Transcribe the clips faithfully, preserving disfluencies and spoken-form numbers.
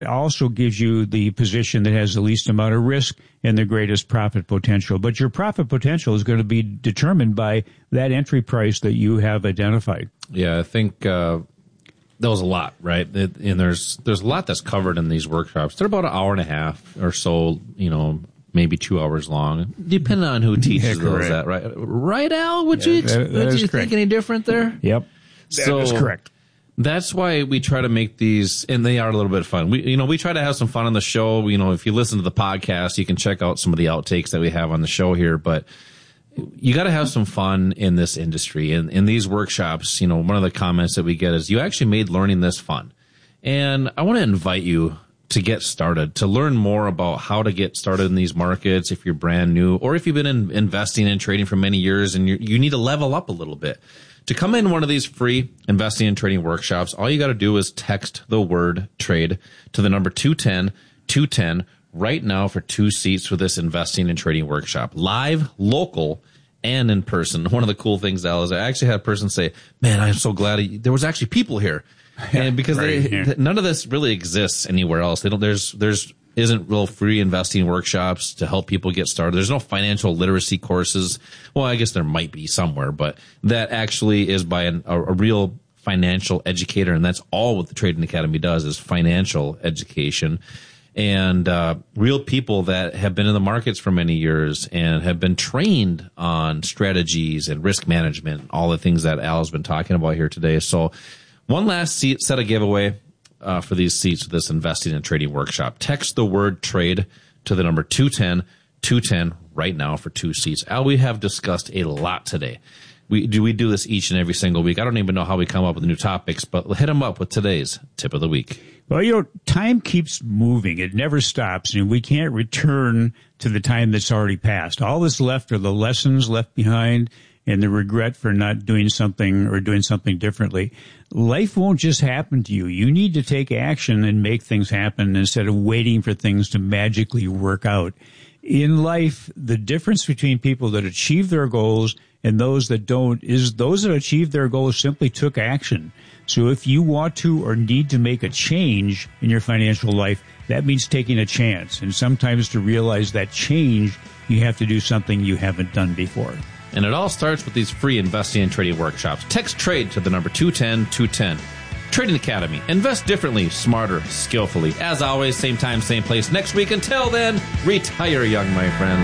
also gives you the position that has the least amount of risk and the greatest profit potential. But your profit potential is going to be determined by that entry price that you have identified. Yeah, I think uh, that was a lot, right? It, and there's there's a lot that's covered in these workshops. They're about an hour and a half or so, you know, maybe two hours long, depending on who teaches yeah, those. That right, right, Al? Would yeah, you that, that would you correct. think any different there? Yep, that so, is correct. That's why we try to make these, and they are a little bit fun. We, you know, we try to have some fun on the show. You know, if you listen to the podcast, you can check out some of the outtakes that we have on the show here. But you got to have some fun in this industry. And in these workshops, you know, one of the comments that we get is, you actually made learning this fun. And I want to invite you to get started, to learn more about how to get started in these markets if you're brand new, or if you've been in, investing and trading for many years and you you need to level up a little bit. To come in one of these free investing and trading workshops, all you got to do is text the word trade to the number two ten two ten right now for two seats for this investing and trading workshop. Live, local, and in person. One of the cool things, Al, is I actually had a person say, man, I'm so glad he, there was actually people here. Yeah, and because right, they, yeah. none of this really exists anywhere else. They don't, there's, there's, isn't real free investing workshops to help people get started. There's no financial literacy courses. Well, I guess there might be somewhere, but that actually is by an, a, a real financial educator. And that's all what the Trading Academy does, is financial education. And uh, real people that have been in the markets for many years and have been trained on strategies and risk management, all the things that Al has been talking about here today. So one last seat, set of giveaway uh, for these seats for this investing and trading workshop. Text the word trade to the number two ten two ten right now for two seats. Al, we have discussed a lot today. We do we do this each and every single week. I don't even know how we come up with new topics, but hit them up with today's tip of the week. Well, you know, time keeps moving. It never stops, and we can't return to the time that's already passed. All that's left are the lessons left behind and the regret for not doing something or doing something differently. Life won't just happen to you. You need to take action and make things happen instead of waiting for things to magically work out. In life, the difference between people that achieve their goals and those that don't is those that achieve their goals simply took action. So if you want to or need to make a change in your financial life, that means taking a chance. And sometimes to realize that change, you have to do something you haven't done before. And it all starts with these free investing and trading workshops. Text TRADE to the number two ten two ten. Trading Academy. Invest differently, smarter, skillfully. As always, same time, same place next week. Until then, retire young, my friends.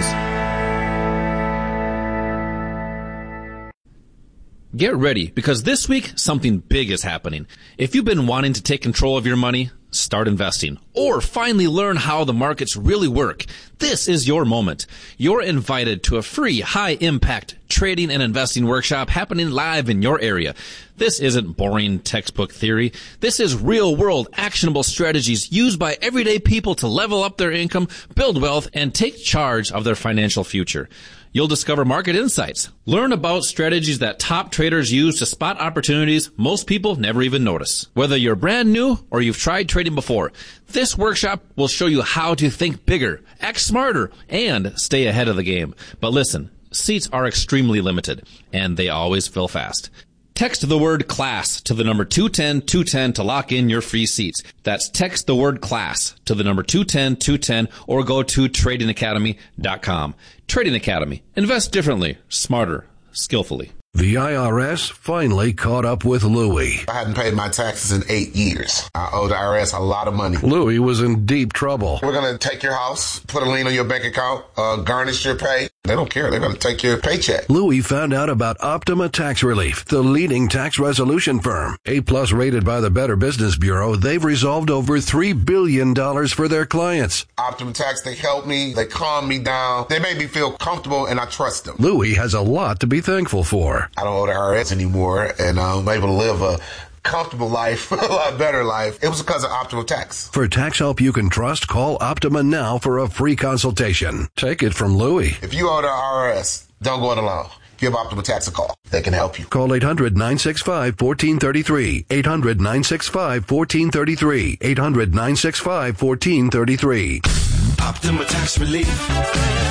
Get ready, because this week, something big is happening. If you've been wanting to take control of your money, start investing, or finally learn how the markets really work, this is your moment. You're invited to a free, high-impact trading and investing workshop happening live in your area. This isn't boring textbook theory. This is real-world, actionable strategies used by everyday people to level up their income, build wealth, and take charge of their financial future. You'll discover market insights. Learn about strategies that top traders use to spot opportunities most people never even notice. Whether you're brand new or you've tried trading before, this workshop will show you how to think bigger, act smarter, and stay ahead of the game. But listen, seats are extremely limited, and they always fill fast. Text the word CLASS to the number two ten two ten to lock in your free seats. That's text the word CLASS to the number two ten two ten or go to trading academy dot com. Trading Academy. Invest differently, smarter, skillfully. The I R S finally caught up with Louie. I hadn't paid my taxes in eight years. I owe the I R S a lot of money. Louie was in deep trouble. We're going to take your house, put a lien on your bank account, uh, garnish your pay. They don't care. They're going to take your paycheck. Louie found out about Optima Tax Relief, the leading tax resolution firm. A-plus rated by the Better Business Bureau, they've resolved over three billion dollars for their clients. Optima Tax, they help me. They calm me down. They make me feel comfortable, and I trust them. Louie has a lot to be thankful for. I don't owe the I R S anymore, and I'm able to live a comfortable life, a lot better life. It was because of Optima Tax. For tax help you can trust, call Optima now for a free consultation. Take it from Louie. If you owe the I R S, don't go it alone. Give Optima Tax a call. They can help you. Call eight hundred nine six five one four three three. eight hundred nine six five one four three three. eight hundred nine six five one four three three. Optima Tax Relief.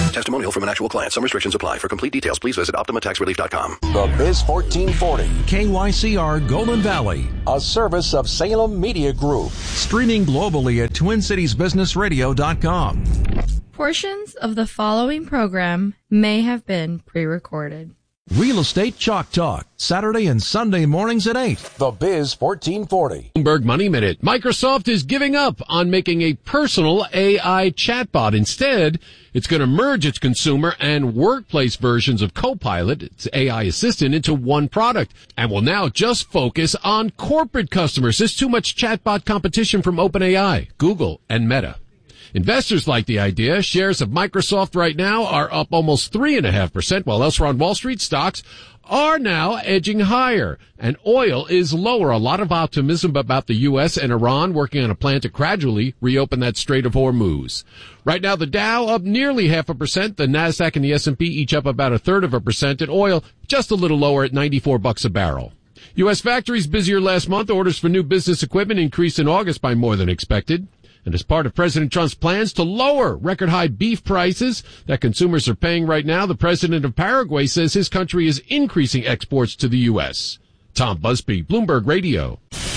Testimonial from an actual client. Some restrictions apply. For complete details, please visit Optima Tax Relief dot com. The Biz fourteen forty, K Y C R Golden Valley, a service of Salem Media Group. Streaming globally at twin cities business radio dot com. Portions of the following program may have been pre-recorded. Real Estate Chalk Talk, Saturday and Sunday mornings at eight. The Biz fourteen forty. Bloomberg Money Minute. Microsoft is giving up on making a personal A I chatbot. Instead, it's going to merge its consumer and workplace versions of Copilot, its A I assistant, into one product, and will now just focus on corporate customers. There's too much chatbot competition from OpenAI, Google, and Meta. Investors like the idea. Shares of Microsoft right now are up almost three point five percent, while elsewhere on Wall Street, stocks are now edging higher, and oil is lower. A lot of optimism about the U S and Iran working on a plan to gradually reopen that Strait of Hormuz. Right now, the Dow up nearly half a percent. The Nasdaq and the S and P each up about a third of a percent, and oil just a little lower at ninety-four bucks a barrel. U S factories busier last month. Orders for new business equipment increased in August by more than expected. And as part of President Trump's plans to lower record-high beef prices that consumers are paying right now, the president of Paraguay says his country is increasing exports to the U S. Tom Busby, Bloomberg Radio.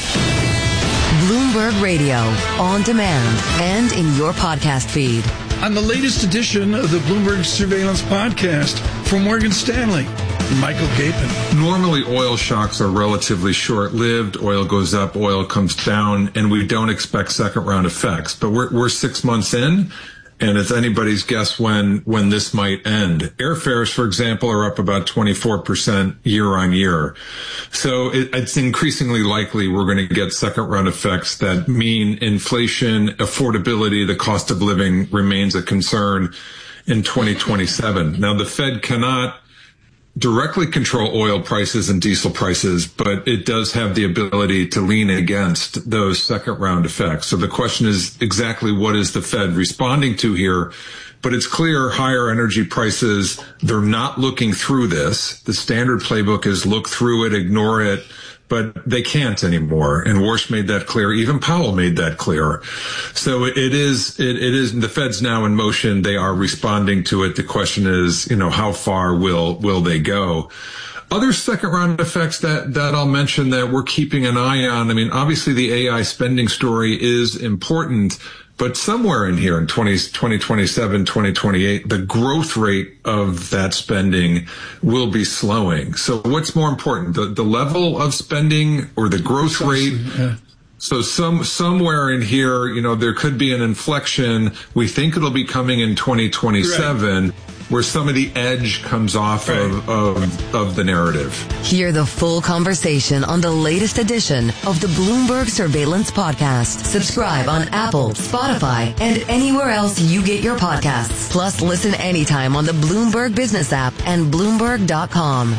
Bloomberg Radio, on demand and in your podcast feed. On the latest edition of the Bloomberg Surveillance Podcast from Morgan Stanley, Michael Gapin. Normally, oil shocks are relatively short-lived. Oil goes up, oil comes down, and we don't expect second-round effects. But we're, we're six months in, and it's anybody's guess when when this might end. Airfares, for example, are up about twenty-four percent year-on-year. So it, it's increasingly likely we're going to get second-round effects that mean inflation, affordability, the cost of living remains a concern in twenty twenty-seven. Now, the Fed cannot directly control oil prices and diesel prices, but it does have the ability to lean against those second round effects. So the question is exactly what is the Fed responding to here? But it's clear higher energy prices, they're not looking through this. The standard playbook is look through it, ignore it, but they can't anymore. And Warsh made that clear. Even Powell made that clear. So it is, it, it is, the Fed's now in motion. They are responding to it. The question is, you know, how far will, will they go? Other second round effects that, that I'll mention that we're keeping an eye on. I mean, obviously the A I spending story is important, but somewhere in here in twenty twenty-seven, twenty twenty-eight, the growth rate of that spending will be slowing. So what's more important, the, the level of spending or the growth rate? Yeah. So some, somewhere in here, you know, there could be an inflection. We think it'll be coming in twenty twenty-seven. Right. Where some of the edge comes off right. of, of, of the narrative. Hear the full conversation on the latest edition of the Bloomberg Surveillance Podcast. Subscribe on Apple, Spotify, and anywhere else you get your podcasts. Plus, listen anytime on the Bloomberg Business app and Bloomberg dot com.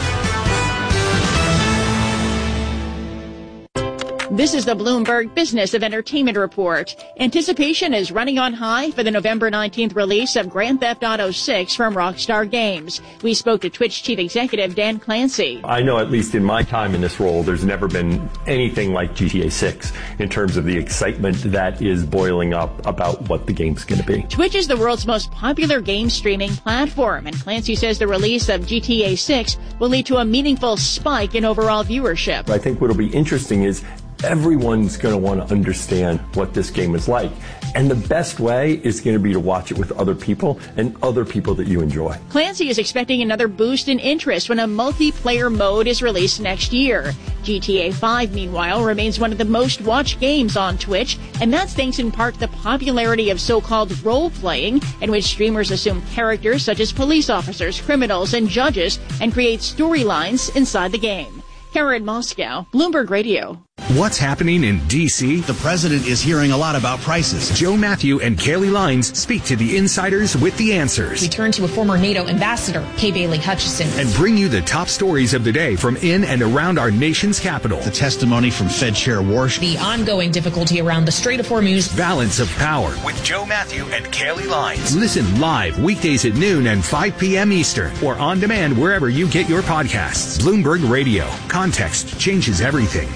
This is the Bloomberg Business of Entertainment Report. Anticipation is running on high for the November nineteenth release of Grand Theft Auto six from Rockstar Games. We spoke to Twitch Chief Executive Dan Clancy. I know at least in my time in this role, there's never been anything like G T A six in terms of the excitement that is boiling up about what the game's going to be. Twitch is the world's most popular game streaming platform, and Clancy says the release of G T A six will lead to a meaningful spike in overall viewership. I think what'll be interesting is everyone's going to want to understand what this game is like. And the best way is going to be to watch it with other people and other people that you enjoy. Clancy is expecting another boost in interest when a multiplayer mode is released next year. G T A five, meanwhile, remains one of the most watched games on Twitch, and that's thanks in part to the popularity of so-called role-playing, in which streamers assume characters such as police officers, criminals, and judges, and create storylines inside the game. Karen Moscow, Bloomberg Radio. What's happening in D C? The president is hearing a lot about prices. Joe Matthew and Kaylee Lines speak to the insiders with the answers. We turn to a former NATO ambassador, Kay Bailey Hutchison, and bring you the top stories of the day from in and around our nation's capital. The testimony from Fed Chair Warsh. The ongoing difficulty around the Strait of Hormuz. Balance of Power with Joe Matthew and Kaylee Lines. Listen live weekdays at noon and five p.m. Eastern or on demand wherever you get your podcasts. Bloomberg Radio. Context changes everything.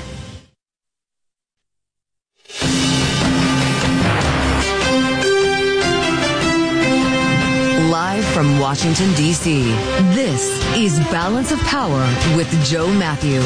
Live from Washington, D C, this is Balance of Power with Joe Matthew.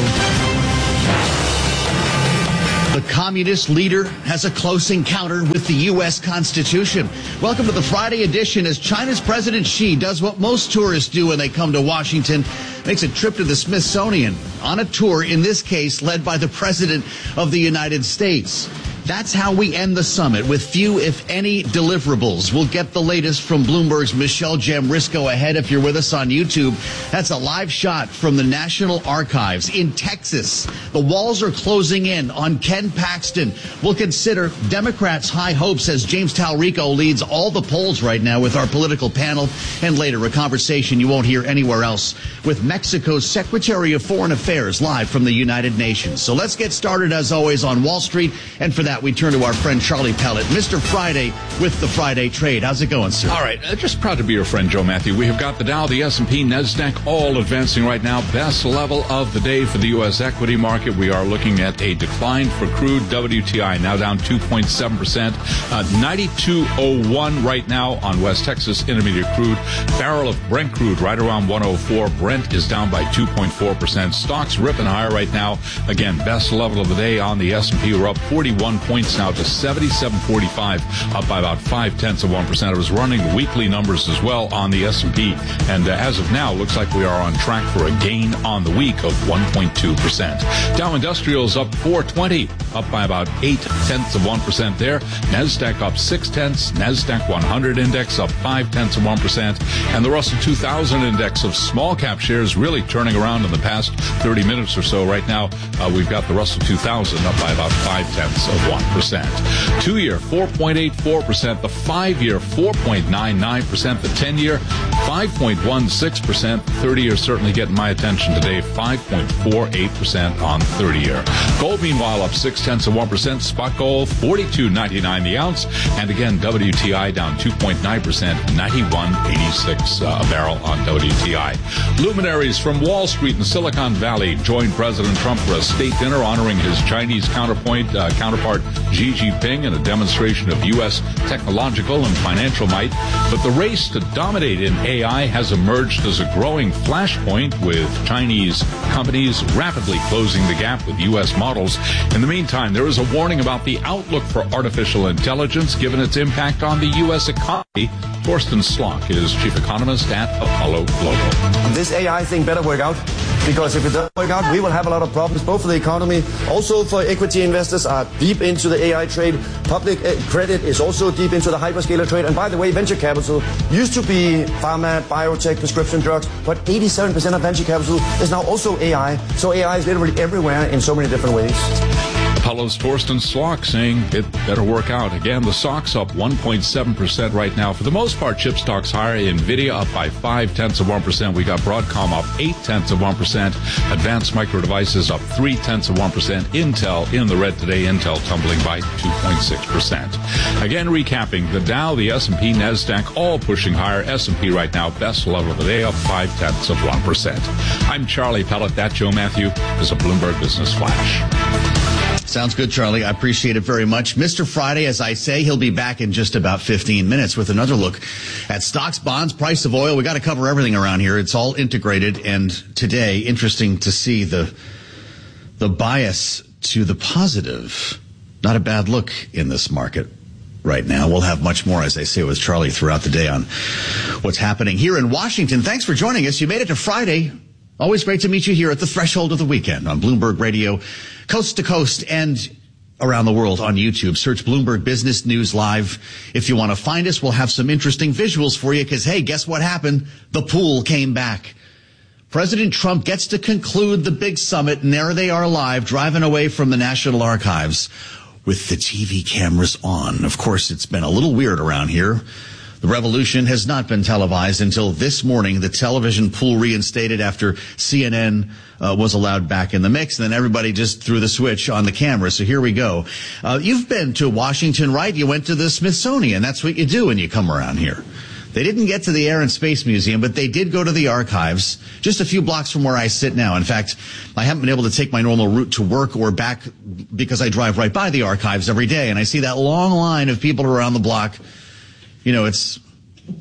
The communist leader has a close encounter with the U S Constitution. Welcome to the Friday edition as China's President Xi does what most tourists do when they come to Washington, makes a trip to the Smithsonian on a tour, in this case, led by the President of the United States. That's how we end the summit, with few, if any, deliverables. We'll get the latest from Bloomberg's Michelle Jamrisco ahead if you're with us on YouTube. That's a live shot from the National Archives in Texas. The walls are closing in on Ken Paxton. We'll consider Democrats' high hopes as James Talrico leads all the polls right now with our political panel. And later, a conversation you won't hear anywhere else with Mexico's Secretary of Foreign Affairs live from the United Nations. So let's get started, as always, on Wall Street. And for that, we turn to our friend Charlie Pellet, Mister Friday with the Friday Trade. How's it going, sir? All right. Uh, just proud to be your friend, Joe Matthew. We have got the Dow, the S and P, NASDAQ all advancing right now. Best level of the day for the U S equity market. We are looking at a decline for crude W T I, now down two point seven percent. Uh, ninety-two oh one right now on West Texas Intermediate crude. Barrel of Brent crude right around one oh four. Brent is down by two point four percent. Stocks ripping higher right now. Again, best level of the day on the S and P. We're up forty-one points now to seventy-seven forty-five, up by about five tenths of one percent. It was running weekly numbers as well on the S and P, and uh, as of now, looks like we are on track for a gain on the week of one point two percent. Dow Industrials up four twenty, up by about eight tenths of one percent there. NASDAQ up six tenths. NASDAQ one hundred index up five tenths of one percent, and the Russell two thousand index of small cap shares really turning around in the past thirty minutes or so. Right now, uh, we've got the Russell two thousand up by about five tenths of one percent. Two-year, four point eight four percent. The five-year, four point nine nine percent. The ten-year, five point one six percent. thirty-year certainly getting my attention today, five point four eight percent on thirty-year. Gold, meanwhile, up six tenths of one percent. Spot gold, forty-two ninety-nine the ounce. And again, W T I down two point nine percent, ninety-one eighty-six uh, a barrel on W T I. Luminaries from Wall Street and Silicon Valley joined President Trump for a state dinner honoring his Chinese counterpoint, uh, counterpart Xi Jinping in a demonstration of U S technological and financial might. But the race to dominate in A I has emerged as a growing flashpoint, with Chinese companies rapidly closing the gap with U S models. In the meantime, there is a warning about the outlook for artificial intelligence given its impact on the U S economy. Thorsten Slock is chief economist at Apollo Global. This A I thing better work out, because if it doesn't work out, we will have a lot of problems, both for the economy, also for equity investors are deep into the A I trade. Public credit is also deep into the hyperscaler trade. And by the way, venture capital used to be pharma, biotech, prescription drugs, but eighty-seven percent of venture capital is now also A I. So A I is literally everywhere in so many different ways. Apollo's Thorsten Slock saying it better work out. Again, the S O X up one point seven percent right now. For the most part, chip stocks higher. NVIDIA up by five tenths of one percent. We got Broadcom up eight tenths of one percent. Advanced Micro Devices up three tenths of one percent. Intel in the red today. Intel tumbling by two point six percent. Again, recapping, the Dow, the S and P, NASDAQ all pushing higher. S and P right now, best level of the day, up five tenths of one percent. I'm Charlie Pellet. That Joe Matthew is a Bloomberg Business Flash. Sounds good, Charlie. I appreciate it very much. Mister Friday, as I say, he'll be back in just about fifteen minutes with another look at stocks, bonds, price of oil. We got to cover everything around here. It's all integrated. And today, interesting to see the the bias to the positive. Not a bad look in this market right now. We'll have much more, as I say, with Charlie throughout the day on what's happening here in Washington. Thanks for joining us. You made it to Friday. Always great to meet you here at the threshold of the weekend on Bloomberg Radio, coast to coast and around the world on YouTube. Search Bloomberg Business News Live. If you want to find us, we'll have some interesting visuals for you because, hey, guess what happened? The pool came back. President Trump gets to conclude the big summit, and there they are live, driving away from the National Archives with the T V cameras on. Of course, it's been a little weird around here. The revolution has not been televised until this morning. The television pool reinstated after C N N uh, was allowed back in the mix. And then everybody just threw the switch on the camera. So here we go. Uh, you've been to Washington, right? You went to the Smithsonian. That's what you do when you come around here. They didn't get to the Air and Space Museum, but they did go to the archives just a few blocks from where I sit now. In fact, I haven't been able to take my normal route to work or back because I drive right by the archives every day. And I see that long line of people around the block. You know, it's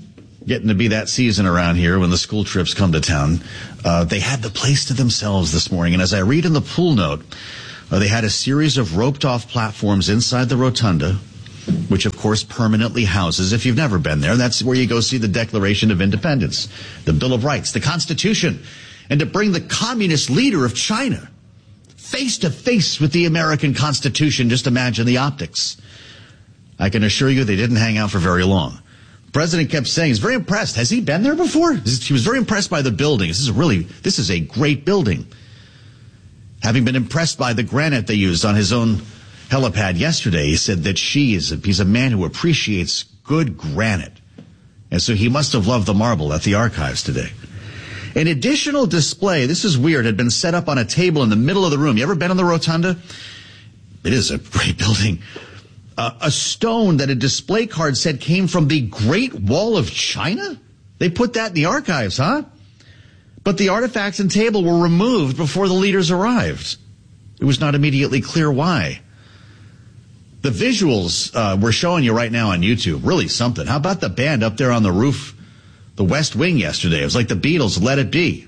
Getting to be that season around here when the school trips come to town. Uh, they had the place to themselves this morning. And as I read in the pool note, uh, they had a series of roped-off platforms inside the rotunda, which, of course, permanently houses, if you've never been there, that's where you go see the Declaration of Independence, the Bill of Rights, the Constitution, and to bring the communist leader of China face-to-face with the American Constitution. Just imagine the optics. I can assure you they didn't hang out for very long. The president kept saying he's very impressed. Has he been there before? He was very impressed by the building. This is really, this is a great building. Having been impressed by the granite they used on his own helipad yesterday, he said that Xi is a, he's a man who appreciates good granite. And so he must have loved the marble at the archives today. An additional display, this is weird, had been set up on a table in the middle of the room. You ever been in the rotunda? It is a great building. Uh, a stone that a display card said came from the Great Wall of China? They put that in the archives, huh? But the artifacts and table were removed before the leaders arrived. It was not immediately clear why. The visuals uh, we're showing you right now on YouTube, really something. How about the band up there on the roof, the West Wing yesterday? It was like the Beatles, Let It Be.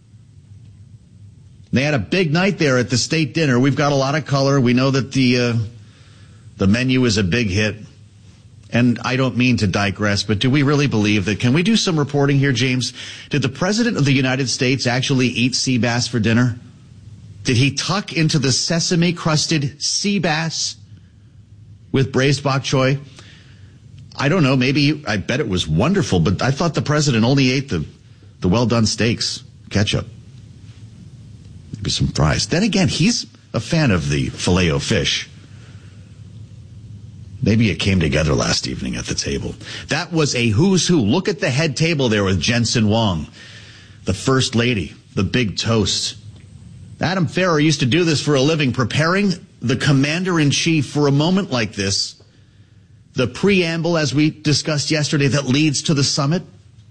They had a big night there at the state dinner. We've got a lot of color. We know that the uh, the menu is a big hit. And I don't mean to digress, but do we really believe that? Can we do some reporting here, James? Did the President of the United States actually eat sea bass for dinner? Did he tuck into the sesame-crusted sea bass with braised bok choy? I don't know. Maybe, I bet it was wonderful, but I thought the president only ate the, the well-done steaks, ketchup, maybe some fries. Then again, he's a fan of the Filet-O-Fish. Maybe it came together last evening at the table. That was a who's who. Look at the head table there with Jensen Huang, the First Lady, the big toast. Adam Farrer used to do this for a living, preparing the commander-in-chief for a moment like this. The preamble, as we discussed yesterday, that leads to the summit.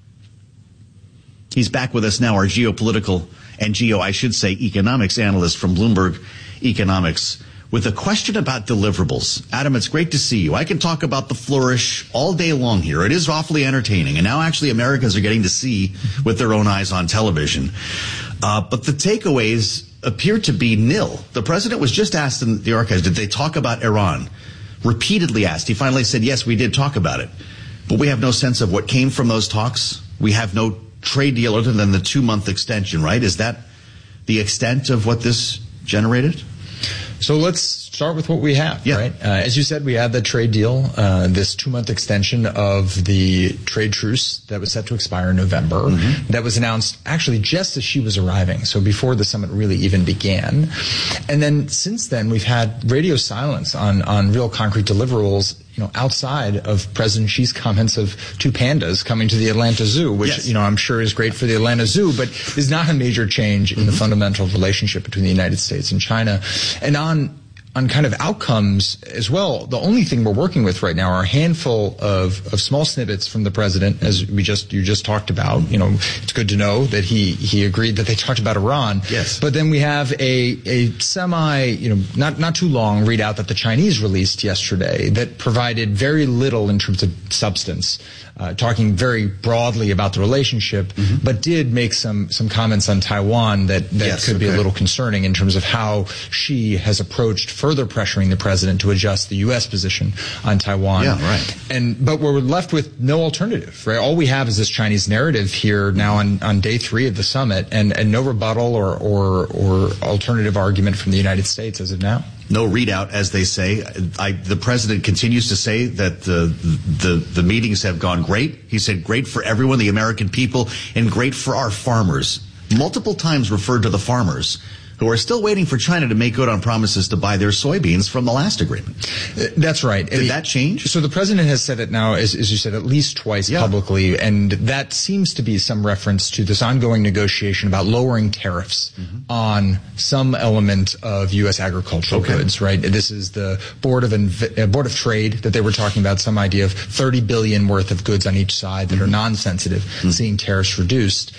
He's back with us now, our geopolitical and geo, I should say, economics analyst from Bloomberg Economics, with a question about deliverables. Adam, it's great to see you. I can talk about the flourish all day long here. It is awfully entertaining. And now actually Americans are getting to see with their own eyes on television. Uh, but the takeaways appear to be nil. The president was just asked in the archives, did they talk about Iran? Repeatedly asked. He finally said, yes, we did talk about it. But we have no sense of what came from those talks. We have no trade deal other than the two-month extension, right? Is that the extent of what this generated? So let's start with what we have, yeah. right? Uh, as you said, we had the trade deal, uh, this two-month extension of the trade truce that was set to expire in November. Mm-hmm. That was announced actually just as she was arriving, so before the summit really even began. And then since then, we've had radio silence on, on real concrete deliverables, you know, outside of President Xi's comments of two pandas coming to the Atlanta Zoo, which, yes. you know, I'm sure is great for the Atlanta Zoo, but is not a major change in mm-hmm. the fundamental relationship between the United States and China. And on on kind of outcomes as well, the only thing we're working with right now are a handful of, of small snippets from the president, as we just you just talked about. You know, it's good to know that he, he agreed that they talked about Iran. Yes. But then we have a, a semi, you know, not, not too long readout that the Chinese released yesterday that provided very little in terms of substance. Uh, talking very broadly about the relationship, mm-hmm. but did make some some comments on Taiwan that, that yes, could okay. be a little concerning in terms of how she has approached further pressuring the president to adjust the U S position on Taiwan. Yeah, right. And but we're left with no alternative, right? All we have is this Chinese narrative here now on, on day three of the summit, and, and no rebuttal or, or or alternative argument from the United States as of now. No readout, as they say. I, the president continues to say that the, the the meetings have gone great. He said great for everyone, the American people, and great for our farmers. Multiple times referred to the farmers, who are still waiting for China to make good on promises to buy their soybeans from the last agreement. That's right. Did that change? So the president has said it now, as, as you said, at least twice yeah. publicly, and that seems to be some reference to this ongoing negotiation about lowering tariffs mm-hmm. on some element of U S agricultural okay. goods, right? This is the Board of Inv- uh, Board of Trade that they were talking about, some idea of thirty billion worth of goods on each side that mm-hmm. are non-sensitive, mm-hmm. seeing tariffs reduced.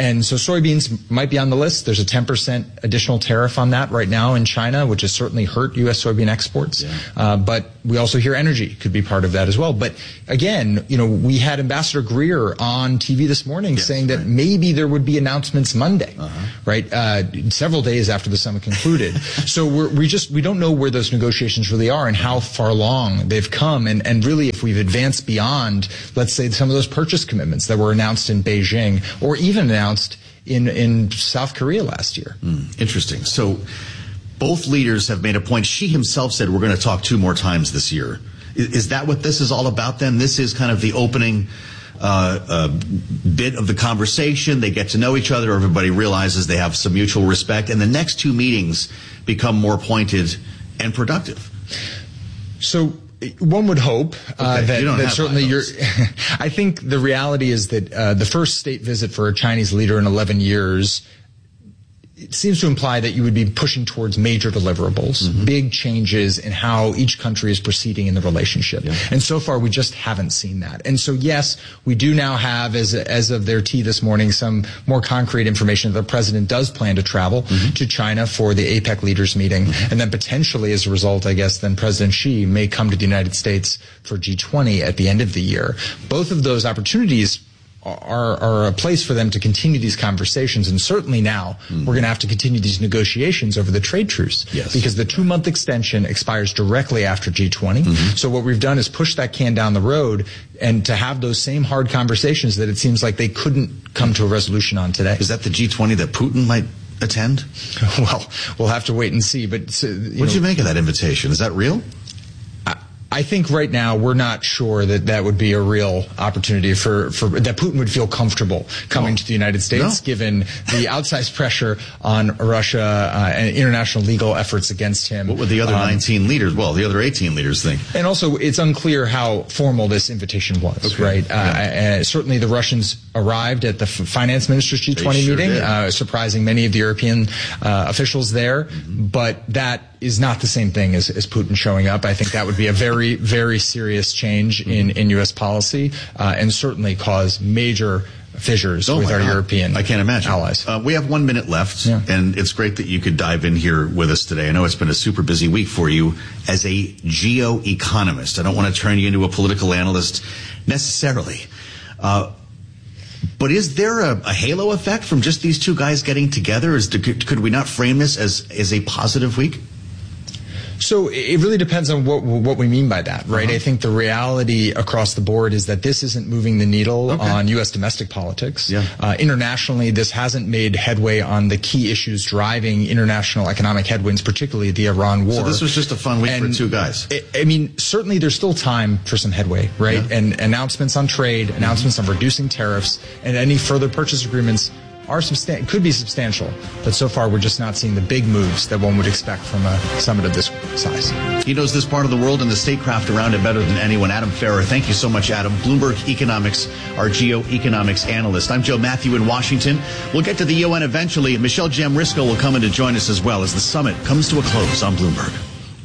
And so soybeans might be on the list. There's a ten percent additional tariff on that right now in China, which has certainly hurt U S soybean exports. Yeah. Uh, but we also hear energy could be part of that as well. But again, you know, we had Ambassador Greer on T V this morning yes, saying that right. maybe there would be announcements Monday, uh-huh. right? Uh, several days after the summit concluded. So we're, we just, we don't know where those negotiations really are and how far along they've come. And, and really if we've advanced beyond, let's say, some of those purchase commitments that were announced in Beijing or even announced in, in South Korea last year. Mm, interesting. So both leaders have made a point. Xi himself said we're going to talk two more times this year. Is, is that what this is all about then? This is kind of the opening uh, uh, bit of the conversation. They get to know each other. Everybody realizes they have some mutual respect. And the next two meetings become more pointed and productive. So one would hope uh, okay, that, you that certainly you're. I think the reality is that uh, the first state visit for a Chinese leader in eleven years, it seems to imply that you would be pushing towards major deliverables, mm-hmm. big changes in how each country is proceeding in the relationship. Yeah. And so far, we just haven't seen that. And so, yes, we do now have, as as of their tea this morning, some more concrete information that the president does plan to travel mm-hmm. to China for the APEC leaders meeting. Mm-hmm. And then potentially, as a result, I guess, then President Xi may come to the United States for G twenty at the end of the year. Both of those opportunities Are, are a place for them to continue these conversations. And certainly now mm. we're going to have to continue these negotiations over the trade truce yes. because the two month extension expires directly after G twenty. Mm-hmm. So what we've done is push that can down the road and to have those same hard conversations that it seems like they couldn't come to a resolution on today. Is that the G twenty that Putin might attend? Well, we'll have to wait and see. But uh, what did you make of that invitation? Is that real? I think right now we're not sure that that would be a real opportunity for, for that Putin would feel comfortable coming oh. to the United States, no. given the outsized pressure on Russia uh, and international legal efforts against him. What would the other um, nineteen leaders, well, the other eighteen leaders think? And also, it's unclear how formal this invitation was, okay. right? Yeah. Uh, certainly the Russians arrived at the finance ministers' G twenty sure meeting, uh, surprising many of the European uh, officials there, mm-hmm. but that is not the same thing as, as Putin showing up. I think that would be a very, very serious change in, in U S policy uh, and certainly cause major fissures oh with our God. European I can't imagine. allies. Uh, we have one minute left, yeah. and it's great that you could dive in here with us today. I know it's been a super busy week for you as a geo-economist. I don't want to turn you into a political analyst necessarily. Uh, But is there a, a halo effect from just these two guys getting together? Is, could, could we not frame this as, as a positive week? So it really depends on what what we mean by that, right? Uh-huh. I think the reality across the board is that this isn't moving the needle okay. on U S domestic politics. Yeah. Uh, internationally, this hasn't made headway on the key issues driving international economic headwinds, particularly the Iran war. So this was just a fun week and for two guys. It, I mean, certainly there's still time for some headway, right? Yeah. And announcements on trade, announcements mm-hmm. on reducing tariffs, and any further purchase agreements are substan- could be substantial, but so far we're just not seeing the big moves that one would expect from a summit of this size. He knows this part of the world and the statecraft around it better than anyone. Adam Ferrer, thank you so much, Adam. Bloomberg Economics, our geo-economics analyst. I'm Joe Matthew in Washington. We'll get to the U N eventually. Michelle Jamrisko will come in to join us as well as the summit comes to a close on Bloomberg.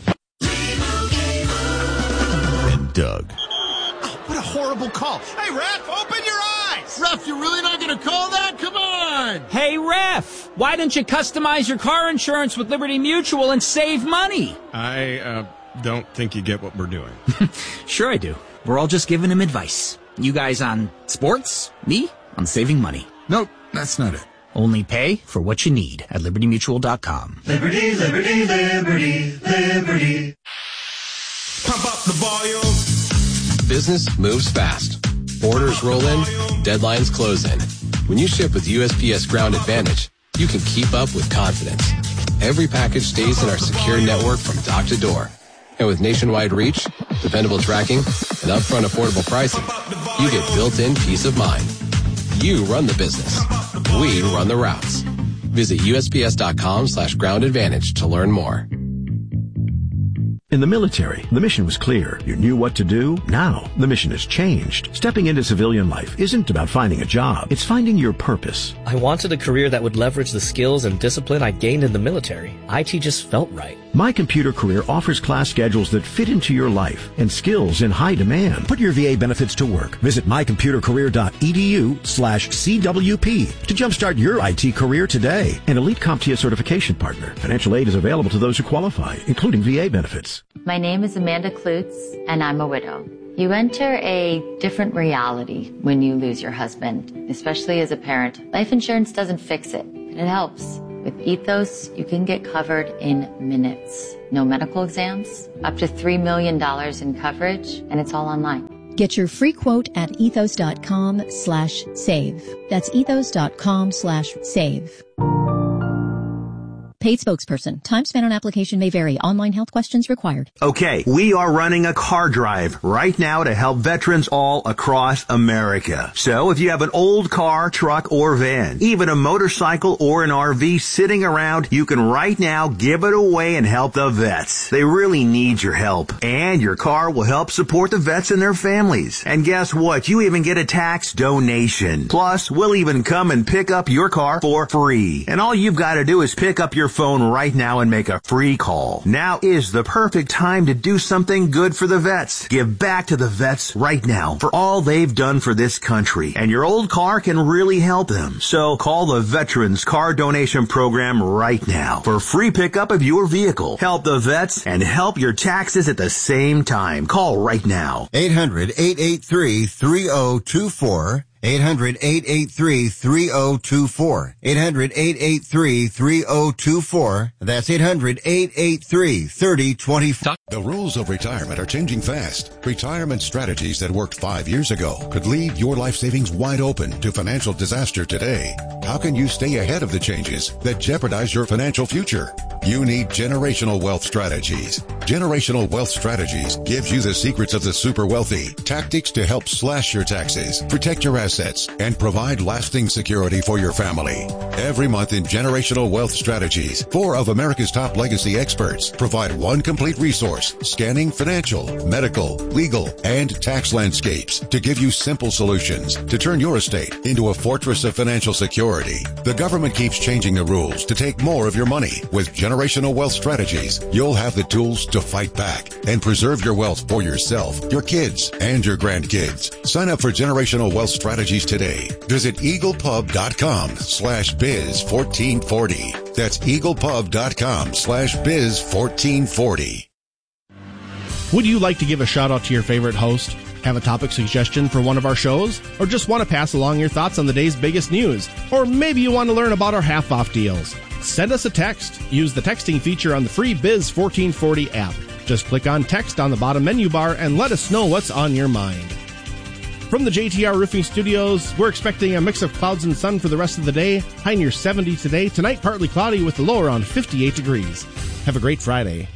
And Doug. Oh, what a horrible call. Hey, Ref, open your eyes! Ref, you're really not going to call that? Come on! Hey, Ref, why don't you customize your car insurance with Liberty Mutual and save money? I uh, don't think you get what we're doing. Sure I do. We're all just giving him advice. You guys on sports, me on saving money. Nope, that's not it. Only pay for what you need at liberty mutual dot com. Liberty, liberty, liberty, liberty. Pump up the volume. Business moves fast. Orders roll in, deadlines close in. When you ship with U S P S Ground Advantage, you can keep up with confidence. Every package stays in our secure network from dock to door. And with nationwide reach, dependable tracking, and upfront affordable pricing, you get built-in peace of mind. You run the business. We run the routes. Visit U S P S dot com slash ground advantage to learn more. In the military, the mission was clear. You knew what to do. Now, the mission has changed. Stepping into civilian life isn't about finding a job. It's finding your purpose. I wanted a career that would leverage the skills and discipline I gained in the military. I T just felt right. My Computer Career offers class schedules that fit into your life and skills in high demand. Put your V A benefits to work. Visit mycomputercareer.edu slash CWP to jumpstart your I T career today. An Elite CompTIA certification partner. Financial aid is available to those who qualify, including V A benefits. My name is Amanda Klutz, and I'm a widow. You enter a different reality when you lose your husband, especially as a parent. Life insurance doesn't fix it, but it helps. With Ethos, you can get covered in minutes. No medical exams, up to three million dollars in coverage, and it's all online. Get your free quote at ethos.com slash save. That's ethos.com slash save. Paid spokesperson. Time spent on application may vary. Online health questions required. Okay, we are running a car drive right now to help veterans all across America. So if you have an old car, truck, or van, even a motorcycle or an R V sitting around, you can right now give it away and help the vets. They really need your help. And your car will help support the vets and their families. And guess what? You even get a tax donation. Plus, we'll even come and pick up your car for free. And all you've got to do is pick up your phone right now and make a free call. Now is the perfect time to do something good for the vets. Give back to the vets right now for all they've done for this country. And your old car can really help them. So call the Veterans Car Donation Program right now for free pickup of your vehicle. Help the vets and help your taxes at the same time. Call right now. eight hundred, eight eight three, three oh two four. eight hundred, eight eight three, three oh two four. eight hundred, eight eight three, three oh two four. That's eight hundred, eight eight three, three oh two four. The rules of retirement are changing fast. Retirement strategies that worked five years ago could leave your life savings wide open to financial disaster today. How can you stay ahead of the changes that jeopardize your financial future? You need Generational Wealth Strategies. Generational Wealth Strategies gives you the secrets of the super wealthy, tactics to help slash your taxes, protect your assets, and provide lasting security for your family. Every month in Generational Wealth Strategies, four of America's top legacy experts provide one complete resource scanning financial, medical, legal, and tax landscapes to give you simple solutions to turn your estate into a fortress of financial security. The government keeps changing the rules to take more of your money. With Generational Wealth Strategies, you'll have the tools to fight back and preserve your wealth for yourself, your kids, and your grandkids. Sign up for Generational Wealth Strategies today. Visit eaglepub.com slash biz 1440. That's eaglepub.com slash biz 1440. Would you like to give a shout out to your favorite host? Have a topic suggestion for one of our shows? Or just want to pass along your thoughts on the day's biggest news? Or maybe you want to learn about our half-off deals? Send us a text. Use the texting feature on the free Biz fourteen forty app. Just click on text on the bottom menu bar and let us know what's on your mind. From the J T R Roofing Studios, we're expecting a mix of clouds and sun for the rest of the day. High near seventy today. Tonight, partly cloudy with the low around fifty-eight degrees. Have a great Friday.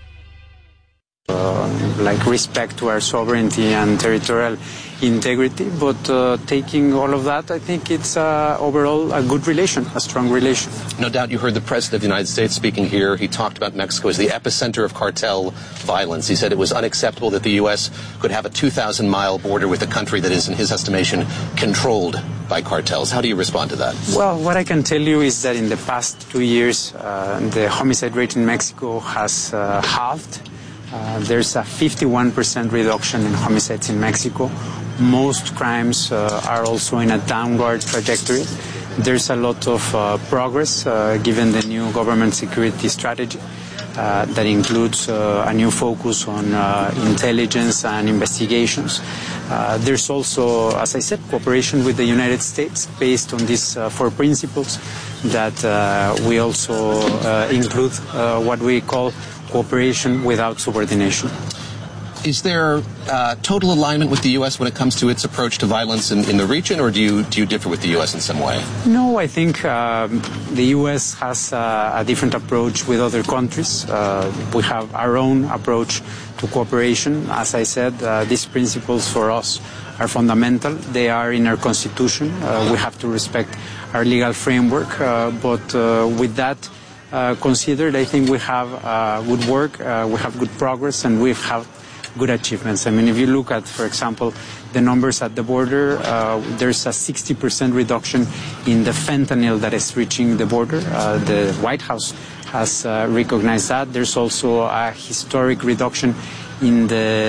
Uh, like respect to our sovereignty and territorial integrity, but uh, taking all of that, I think it's uh, overall a good relation, a strong relation. No doubt you heard the President of the United States speaking here. He talked about Mexico as the epicenter of cartel violence. He said it was unacceptable that the U S could have a two thousand mile border with a country that is, in his estimation, controlled by cartels. How do you respond to that? Well, what I can tell you is that in the past two years, uh, the homicide rate in Mexico has uh, halved. Uh, there's a fifty-one percent reduction in homicides in Mexico. Most crimes uh, are also in a downward trajectory. There's a lot of uh, progress uh, given the new government security strategy uh, that includes uh, a new focus on uh, intelligence and investigations. Uh, there's also, as I said, cooperation with the United States based on these uh, four principles that uh, we also uh, include uh, what we call cooperation without subordination. Is there uh, total alignment with the U S when it comes to its approach to violence in, in the region, or do you do you differ with the U S in some way? No, I think um, the U S has uh, a different approach with other countries. Uh, we have our own approach to cooperation. As I said, uh, these principles for us are fundamental. They are in our Constitution. Uh, we have to respect our legal framework, uh, but uh, with that, uh, considered, I think we have uh, good work, uh, we have good progress, and we have good achievements. I mean, if you look at, for example, the numbers at the border, uh, there's a sixty percent reduction in the fentanyl that is reaching the border. Uh, the White House has uh, recognized that. There's also a historic reduction in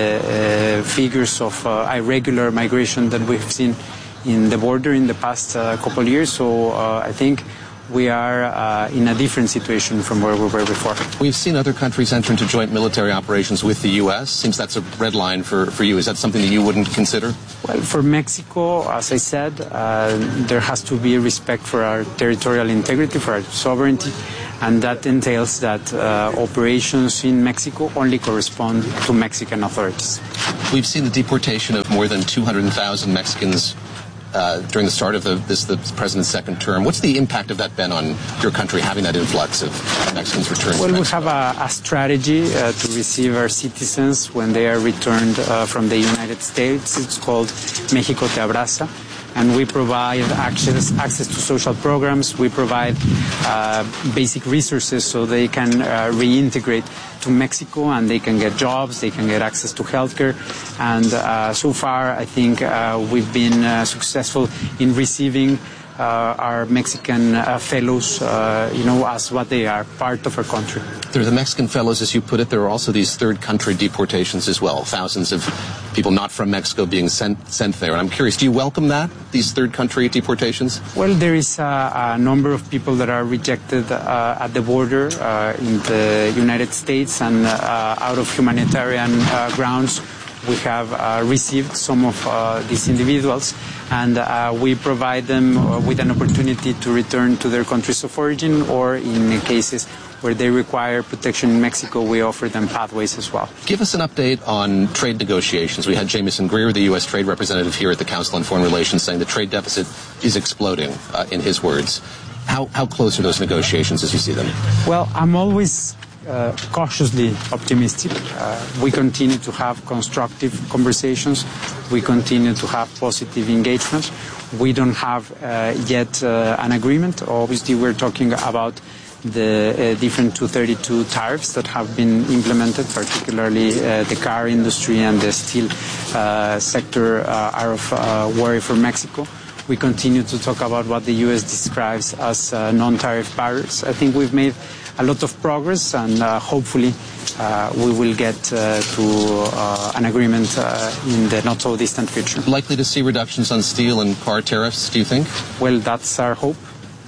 the uh, figures of uh, irregular migration that we've seen in the border in the past uh, couple of years. So uh, I think we are uh, in a different situation from where we were before. We've seen other countries enter into joint military operations with the U S. Seems that's a red line for, for you. Is that something that you wouldn't consider? Well, for Mexico, as I said, uh, there has to be respect for our territorial integrity, for our sovereignty, and that entails that uh, operations in Mexico only correspond to Mexican authorities. We've seen the deportation of more than two hundred thousand Mexicans Uh, during the start of the, this the president's second term. What's the impact of that been on your country, having that influx of Mexicans returned well, to Mexico? We have a, a strategy uh, to receive our citizens when they are returned uh, from the United States. It's called México Te Abraza. And we provide access, access to social programs. We provide uh, basic resources so they can uh, reintegrate to Mexico and they can get jobs, they can get access to healthcare. And uh, so far, I think uh, we've been uh, successful in receiving uh, our Mexican uh, fellows, uh, you know, as what they are, part of our country. There are the Mexican fellows, as you put it. There are also these third country deportations as well. Thousands of people not from Mexico being sent sent there. And I'm curious, do you welcome that, these third country deportations? Well, there is a, a number of people that are rejected uh, at the border uh, in the United States, and uh, out of humanitarian uh, grounds, we have uh, received some of uh, these individuals, and uh, we provide them uh, with an opportunity to return to their countries of origin, or in cases where they require protection in Mexico, we offer them pathways as well. Give us an update on trade negotiations. We had Jamieson Greer, the U S trade representative here at the Council on Foreign Relations, saying the trade deficit is exploding, uh, in his words. How, how close are those negotiations as you see them? Well, I'm always uh, cautiously optimistic. Uh, we continue to have constructive conversations. We continue to have positive engagement. We don't have uh, yet uh, an agreement. Obviously, we're talking about the uh, different two thirty-two tariffs that have been implemented, particularly uh, the car industry and the steel uh, sector uh, are of uh, worry for Mexico. We continue to talk about what the U S describes as uh, non-tariff barriers. I think we've made a lot of progress, and uh, hopefully uh, we will get uh, to uh, an agreement uh, in the not-so-distant future. Likely to see reductions on steel and car tariffs, do you think? Well, that's our hope.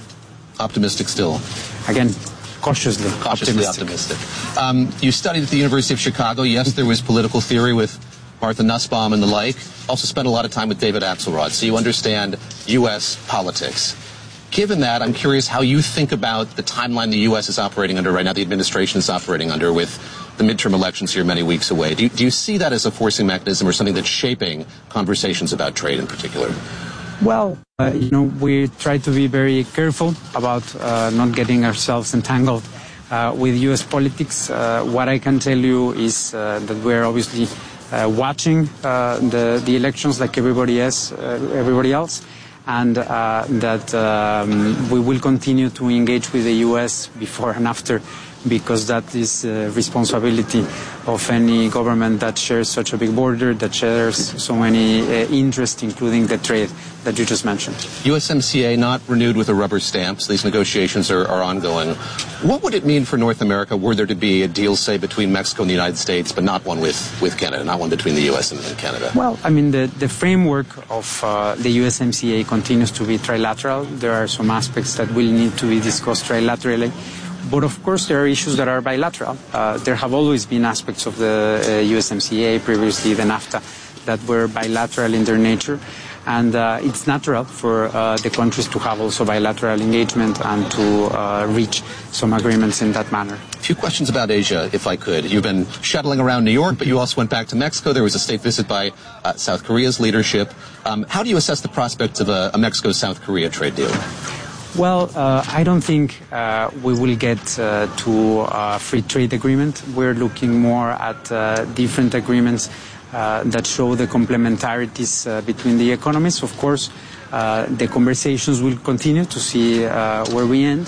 Optimistic still? Again, cautiously, cautiously optimistic. optimistic. Um, you studied at the University of Chicago. Yes, there was political theory with Martha Nussbaum and the like. Also spent a lot of time with David Axelrod, so you understand U S politics. Given that, I'm curious how you think about the timeline the U S is operating under right now, the administration is operating under, with the midterm elections here many weeks away. Do you, do you see that as a forcing mechanism or something that's shaping conversations about trade in particular? Well, uh, you know, we try to be very careful about uh, not getting ourselves entangled uh, with U S politics. Uh, what I can tell you is uh, that we're obviously uh, watching uh, the, the elections like everybody else, uh, everybody else, and uh, that um, we will continue to engage with the U S before and after, because that is the responsibility of any government that shares such a big border, that shares so many uh, interests, including the trade that you just mentioned. U S M C A not renewed with a rubber stamp, so these negotiations are, are ongoing. What would it mean for North America were there to be a deal, say, between Mexico and the United States, but not one with, with Canada, not one between the U S and, and Canada? Well, I mean, the, the framework of uh, the U S M C A continues to be trilateral. There are some aspects that will need to be discussed trilaterally. But of course, there are issues that are bilateral. Uh, there have always been aspects of the uh, U S M C A, previously the NAFTA, that were bilateral in their nature. And uh, it's natural for uh, the countries to have also bilateral engagement and to uh, reach some agreements in that manner. A few questions about Asia, if I could. You've been shuttling around New York, but you also went back to Mexico. There was a state visit by uh, South Korea's leadership. Um, how do you assess the prospects of a, a Mexico-South Korea trade deal? Well, uh, I don't think uh, we will get uh, to a free trade agreement. We're looking more at uh, different agreements uh, that show the complementarities uh, between the economies. Of course, uh, the conversations will continue to see uh, where we end.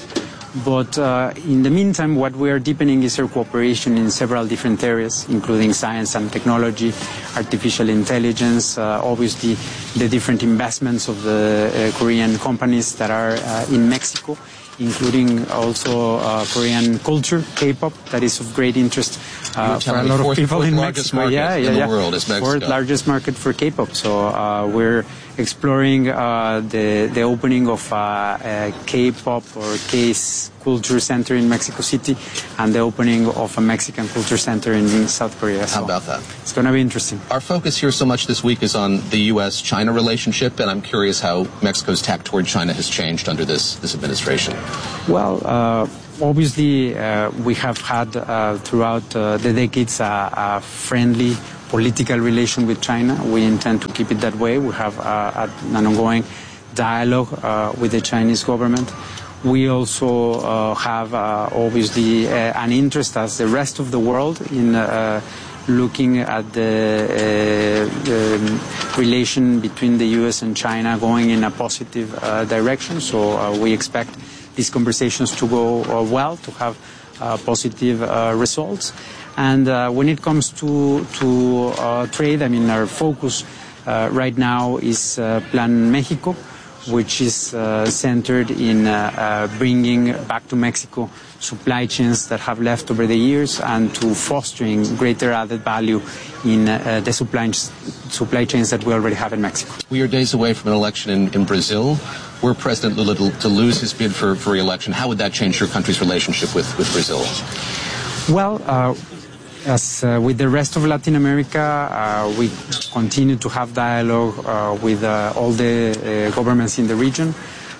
But uh, in the meantime, what we are deepening is our cooperation in several different areas, including science and technology, artificial intelligence, uh, obviously the different investments of the uh, Korean companies that are uh, in Mexico, including also uh, Korean culture, K-pop, that is of great interest uh, for a lot of people in Mexico. Yeah, yeah, in yeah. the world is Mexico. Fourth largest market for K-pop. So uh, we're exploring uh, the the opening of uh, a K-pop or K-S culture center in Mexico City, and the opening of a Mexican culture center in South Korea. How about that? It's going to be interesting. Our focus here so much this week is on the U S China relationship, and I'm curious how Mexico's tack toward China has changed under this this administration. Well, uh, obviously, uh, we have had uh, throughout uh, the decades a, a friendly political relation with China. We intend to keep it that way. We have uh, an ongoing dialogue uh, with the Chinese government. We also uh, have uh, obviously uh, an interest, as the rest of the world, in uh, looking at the, uh, the relation between the U S and China going in a positive uh, direction. So uh, we expect these conversations to go uh, well, to have uh, positive uh, results. And uh, when it comes to, to uh, trade, I mean, our focus uh, right now is uh, Plan Mexico, which is uh, centered in uh, uh, bringing back to Mexico supply chains that have left over the years, and to fostering greater added value in uh, the supply, supply chains that we already have in Mexico. We are days away from an election in, in Brazil. Were President Lula to, to lose his bid for, for re-election, how would that change your country's relationship with, with Brazil? Well, uh, as uh, with the rest of Latin America, uh, we continue to have dialogue uh, with uh, all the uh, governments in the region.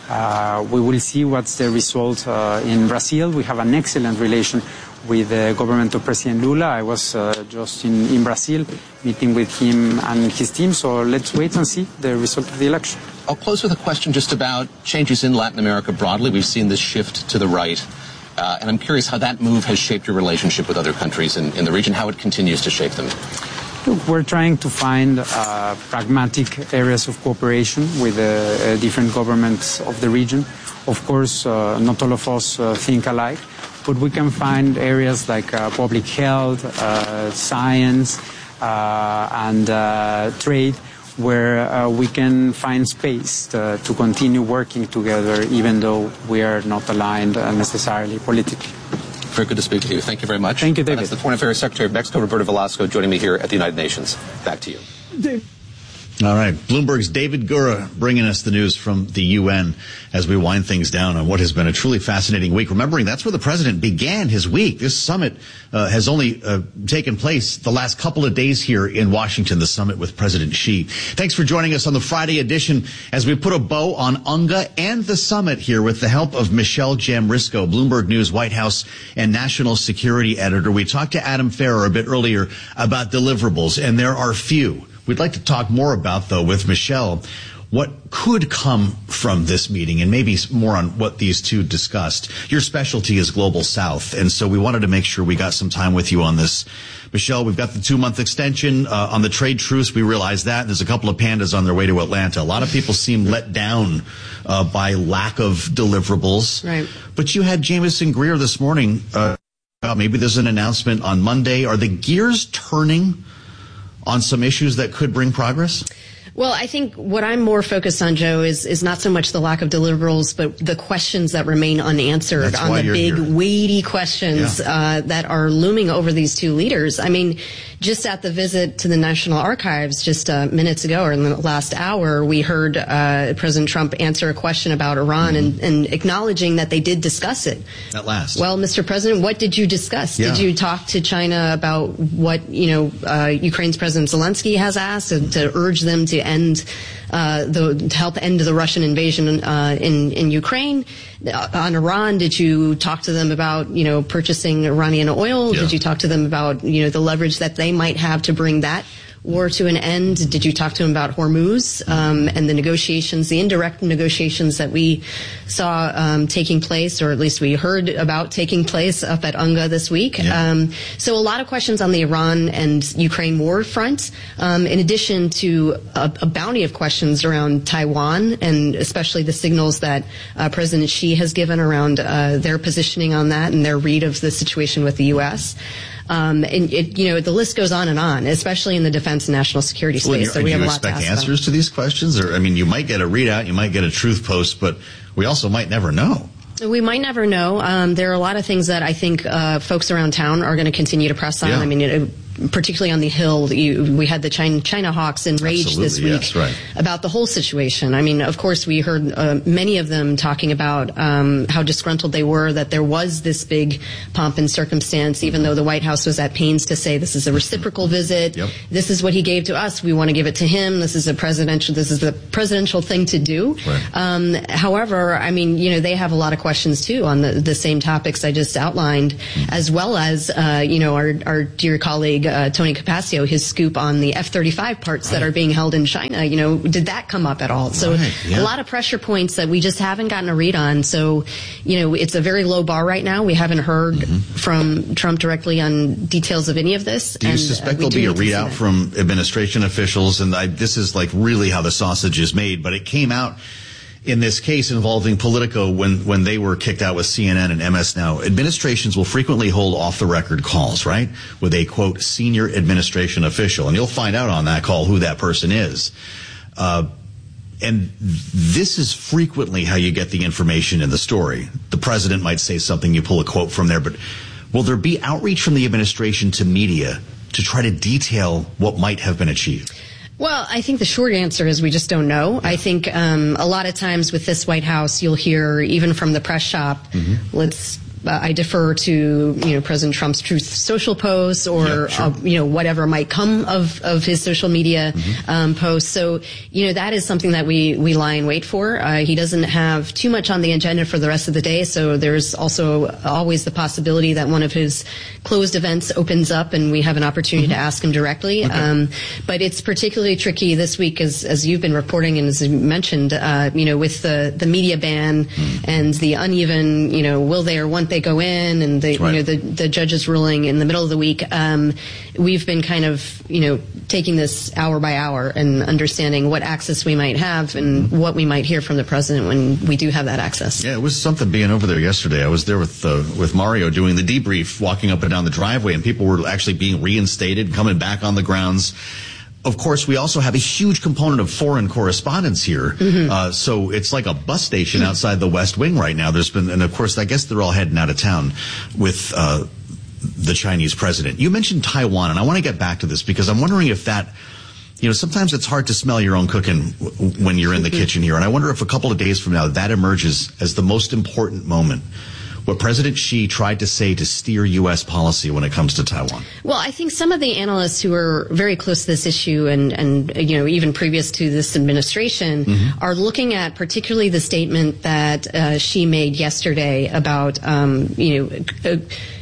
Uh, we will see what's the result uh, in Brazil. We have an excellent relation with the government of President Lula. I was uh, just in, in Brazil meeting with him and his team, so let's wait and see the result of the election. I'll close with a question just about changes in Latin America broadly. We've seen this shift to the right. Uh, and I'm curious how that move has shaped your relationship with other countries in, in the region, how it continues to shape them. Look, we're trying to find uh, pragmatic areas of cooperation with uh, uh, different governments of the region. Of course, uh, not all of us uh, think alike, but we can find areas like uh, public health, uh, science, uh, and uh, trade, where uh, we can find space to, to continue working together, even though we are not aligned uh, necessarily politically. Very good to speak to you. Thank you very much. Thank you, David. Uh, that's the Foreign Affairs Secretary of Mexico, Roberto Velasco, joining me here at the United Nations. Back to you. Dave. All right. Bloomberg's David Gura bringing us the news from the U N as we wind things down on what has been a truly fascinating week. Remembering that's where the president began his week. This summit uh, has only uh, taken place the last couple of days here in Washington, the summit with President Xi. Thanks for joining us on the Friday edition as we put a bow on U N G A and the summit here with the help of Michelle Jamrisco, Bloomberg News White House and National Security Editor. We talked to Adam Ferrer a bit earlier about deliverables, and there are few. We'd like to talk more about, though, with Michelle, what could come from this meeting, and maybe more on what these two discussed. Your specialty is Global South, and so we wanted to make sure we got some time with you on this. Michelle, we've got the two-month extension uh, on the trade truce. We realize that. There's a couple of pandas on their way to Atlanta. A lot of people seem let down uh, by lack of deliverables. Right. But you had Jamieson Greer this morning. Uh, maybe there's an announcement on Monday. Are the gears turning on some issues that could bring progress? Well, I think what I'm more focused on, Joe, is is not so much the lack of deliverables, but the questions that remain unanswered. That's on why the you're big, here. weighty questions Yeah. uh, that are looming over these two leaders. I mean, just at the visit to the National Archives just uh, minutes ago, or in the last hour, we heard uh, President Trump answer a question about Iran Mm-hmm. and, and acknowledging that they did discuss it. At last. Well, Mister President, what did you discuss? Yeah. Did you talk to China about what, you know, uh, Ukraine's President Zelensky has asked to, to urge them to end Uh, the, to help end the Russian invasion uh, in in Ukraine? Uh, on Iran, did you talk to them about, you know, purchasing Iranian oil? Yeah. Did you talk to them about, you know, the leverage that they might have to bring that war to an end? Did you talk to him about Hormuz um, and the negotiations, the indirect negotiations that we saw um, taking place, or at least we heard about taking place up at UNGA this week? Yeah. Um, so a lot of questions on the Iran and Ukraine war front, um, in addition to a, a bounty of questions around Taiwan, and especially the signals that uh, President Xi has given around uh, their positioning on that and their read of the situation with the U S. Um, and it, you know, the list goes on and on, especially in the defense and national security space. Well, so we have do a lot lot to ask answers about. to these questions? Or, I mean, you might get a readout, you might get a truth post, but we also might never know. We might never know. Um, there are a lot of things that I think uh, folks around town are going to continue to press on. Yeah. I mean, it, particularly on the Hill, you, we had the China, China hawks enraged Absolutely, this week yes, right. about the whole situation. I mean, of course, we heard uh, many of them talking about um, how disgruntled they were that there was this big pomp and circumstance, even though the White House was at pains to say this is a reciprocal visit. Yep. This is what he gave to us. We want to give it to him. This is a presidential. This is the presidential thing to do. Right. Um, however, I mean, you know, they have a lot of questions too on the, the same topics I just outlined, mm-hmm. as well as uh, you know, our our dear colleague uh, Tony Capaccio, his scoop on the F thirty-five parts right. that are being held in China. You know, did that come up at all? So right, yeah. a lot of pressure points that we just haven't gotten a read on. So, you know, it's a very low bar right now. We haven't heard mm-hmm. from Trump directly on details of any of this. Do you and, suspect uh, there'll be a readout from administration officials? And I, this is like really how the sausage is made, but it came out in this case involving Politico when, when they were kicked out with C N N and M S Now. Administrations will frequently hold off-the-record calls, right, with a, quote, senior administration official. And you'll find out on that call who that person is. Uh, and this is frequently how you get the information in the story. The president might say something, you pull a quote from there, but will there be outreach from the administration to media to try to detail what might have been achieved? Well, I think the short answer is we just don't know. I think um, a lot of times with this White House, you'll hear even from the press shop, mm-hmm. let's Uh, I defer to, you know, President Trump's Truth Social posts or, yeah, sure. uh, you know, whatever might come of, of his social media mm-hmm. um, posts. So, you know, that is something that we, we lie in wait for. Uh, he doesn't have too much on the agenda for the rest of the day. So there's also always the possibility that one of his closed events opens up and we have an opportunity mm-hmm. to ask him directly. Okay. Um, but it's particularly tricky this week, as, as you've been reporting and as you mentioned, uh, you know, with the, the media ban mm-hmm. and the uneven, you know, will they or won't they go in, and the, right. you know, the, the judge's ruling in the middle of the week. Um, we've been kind of, you know, taking this hour by hour and understanding what access we might have and mm-hmm. what we might hear from the president when we do have that access. Yeah, it was something being over there yesterday. I was there with uh, with Mario doing the debrief, walking up and down the driveway, and people were actually being reinstated, coming back on the grounds. Of course, we also have a huge component of foreign correspondents here. Mm-hmm. Uh, so it's like a bus station outside the West Wing right now. There's been, and of course, I guess they're all heading out of town with uh, the Chinese president. You mentioned Taiwan, and I want to get back to this because I'm wondering if that, you know, sometimes it's hard to smell your own cooking w- when you're in the mm-hmm. kitchen here. And I wonder if a couple of days from now that emerges as the most important moment. What President Xi tried to say to steer U S policy when it comes to Taiwan. Well, I think some of the analysts who are very close to this issue and, and you know, even previous to this administration mm-hmm. are looking at particularly the statement that uh, Xi made yesterday about, um, you know, uh,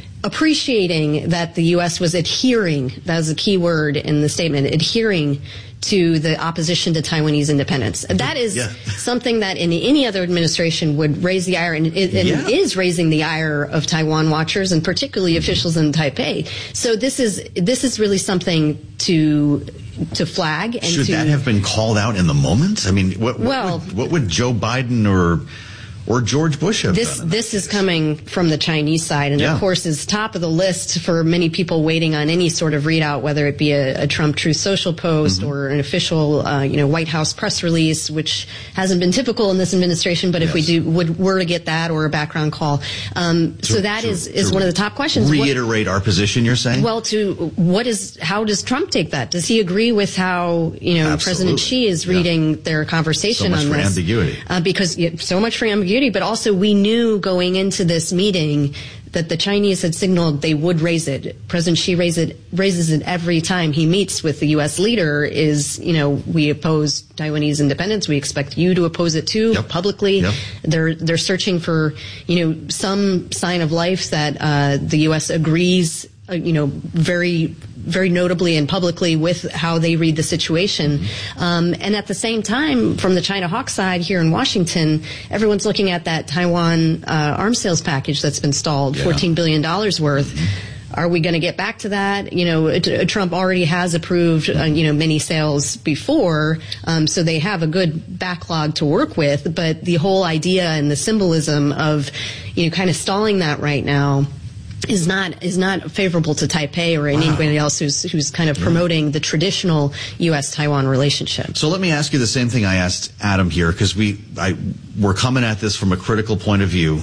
appreciating that the U S was adhering, that was a key word in the statement, adhering to the opposition to Taiwanese independence. That is yeah. something that in any other administration would raise the ire, and it, and yeah. it is raising the ire of Taiwan watchers and particularly officials in Taipei. So this is this is really something to to flag. And should to, that have been called out in the moment? I mean, what, what, well, would, what would Joe Biden or or George Bush have this, done? This is coming from the Chinese side, and yeah. of course is top of the list for many people waiting on any sort of readout, whether it be a, a Trump Truth Social post mm-hmm. or an official, uh, you know, White House press release, which hasn't been typical in this administration. But yes. if we do would were to get that or a background call, um, to, so that to, is is one of the top questions. Reiterate what, our position. You're saying? Well, to what is how does Trump take that? Does he agree with how you know Absolutely. President Xi is reading yeah. their conversation so much on for this? Ambiguity. Uh, because yeah, so much for ambiguity, but also we knew going into this meeting that the Chinese had signaled they would raise it. President Xi raise it, raises it every time he meets with the U S leader is, you know, we oppose Taiwanese independence. We expect you to oppose it too, yep. publicly. Yep. They're they're searching for, you know, some sign of life that uh, the U S agrees, uh, you know, very very notably and publicly with how they read the situation. Um, and at the same time, from the China hawk side here in Washington, everyone's looking at that Taiwan uh, arms sales package that's been stalled, yeah. fourteen billion dollars worth. Are we going to get back to that? You know, Trump already has approved, uh, you know, many sales before, um, so they have a good backlog to work with. But the whole idea and the symbolism of, you know, kind of stalling that right now is not is not favorable to Taipei or anybody wow. else who's who's kind of promoting yeah. the traditional U S Taiwan relationship. So let me ask you the same thing I asked Adam here, because we I, we're coming at this from a critical point of view.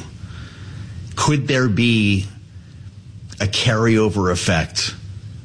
Could there be a carryover effect